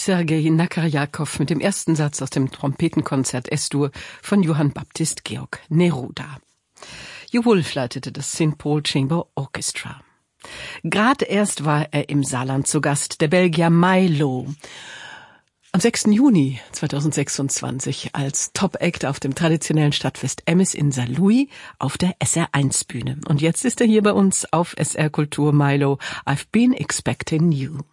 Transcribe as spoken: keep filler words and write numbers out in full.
Sergei Nakarjakow mit dem ersten Satz aus dem Trompetenkonzert S-Dur von Johann Baptist Georg Neruda. Hugh Wolf leitete das Saint Paul Chamber Orchestra. Gerade erst war er im Saarland zu Gast, der Belgier Milo. Am sechsten Juni zweitausendsechsundzwanzig als Top-Act auf dem traditionellen Stadtfest Emmis in Saarlouis auf der S R eins Bühne. Und jetzt ist er hier bei uns auf S R Kultur. Milo, I've been expecting you.